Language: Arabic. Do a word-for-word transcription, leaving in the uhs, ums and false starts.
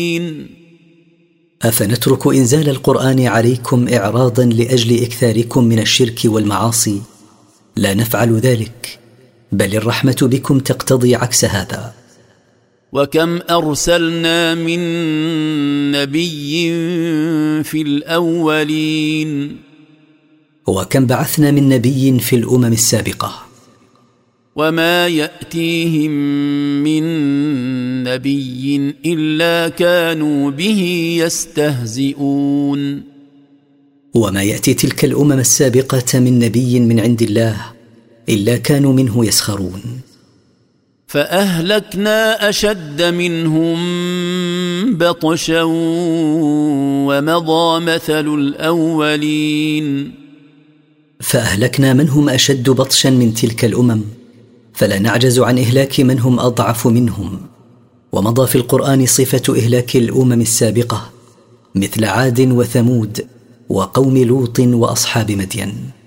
أفنترك إنزال القرآن عليكم إعراضا لأجل إكثاركم من الشرك والمعاصي؟ لا نفعل ذلك، بل الرحمة بكم تقتضي عكس هذا. وكم أرسلنا من نبي في الأولين وكم بعثنا من نبي في الأمم السابقة وما يأتيهم من نبي إلا كانوا به يستهزئون وما يأتي تلك الأمم السابقة من نبي من عند الله إلا كانوا منه يسخرون. فأهلكنا أشد منهم بطشا ومضى مثل الأولين فأهلكنا من هم أشد بطشا من تلك الأمم، فلا نعجز عن إهلاك من هم أضعف منهم. ومضى في القرآن صفة إهلاك الأمم السابقة مثل عاد وثمود وقوم لوط وأصحاب مدين.